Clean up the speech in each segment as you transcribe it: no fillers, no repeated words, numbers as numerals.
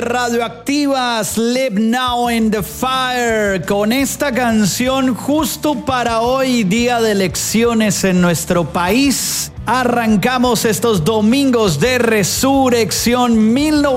Radioactiva, Sleep Now in the Fire, con esta canción justo para hoy, día de elecciones en nuestro país. Arrancamos estos domingos de resurrección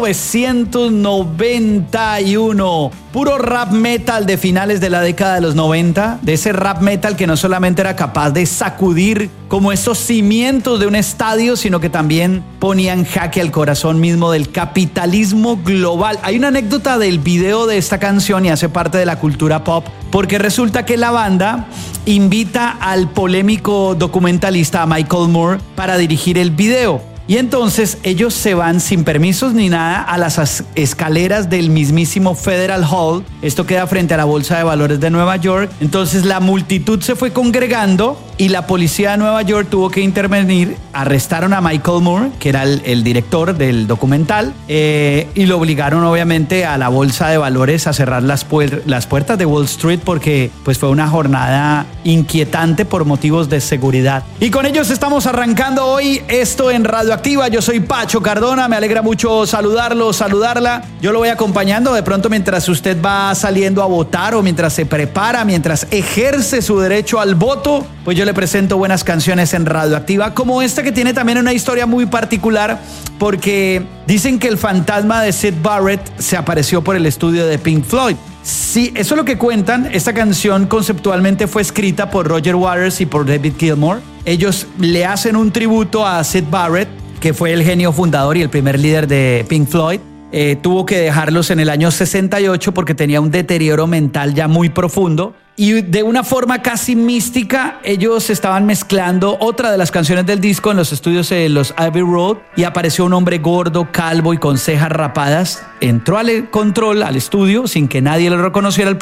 1991. Puro rap metal de finales de la década de los 90. De ese rap metal que no solamente era capaz de sacudir como esos cimientos de un estadio, sino que también ponía en jaque al corazón mismo del capitalismo global. Hay una anécdota del video de esta canción y hace parte de la cultura pop, porque resulta que la banda invita al polémico documentalista Michael Moore para dirigir el video. Y entonces ellos se van sin permisos ni nada a las escaleras del mismísimo Federal Hall. Esto queda frente a la Bolsa de Valores de Nueva York. Entonces la multitud se fue congregando y la policía de Nueva York tuvo que intervenir. Arrestaron a Michael Moore, que era el director del documental, y lo obligaron obviamente a la Bolsa de Valores a cerrar las puertas de Wall Street, porque pues fue una jornada inquietante por motivos de seguridad. Y con ellos estamos arrancando hoy esto en Radioactiva. Yo soy Pacho Cardona, me alegra mucho saludarla. Yo lo voy acompañando de pronto mientras usted va saliendo a votar o mientras se prepara, mientras ejerce su derecho al voto. Pues yo le presento buenas canciones en Radioactiva, como esta que tiene también una historia muy particular, porque dicen que el fantasma de Syd Barrett se apareció por el estudio de Pink Floyd. Sí, eso es lo que cuentan. Esta canción conceptualmente fue escrita por Roger Waters y por David Gilmour. Ellos le hacen un tributo a Syd Barrett, que fue el genio fundador y el primer líder de Pink Floyd. Tuvo que dejarlos en el año 68 porque tenía un deterioro mental ya muy profundo. Y de una forma casi mística, ellos estaban mezclando otra de las canciones del disco en los estudios de los Abbey Road, y apareció un hombre gordo, calvo y con cejas rapadas. Entró al control, al estudio, sin que nadie lo reconociera al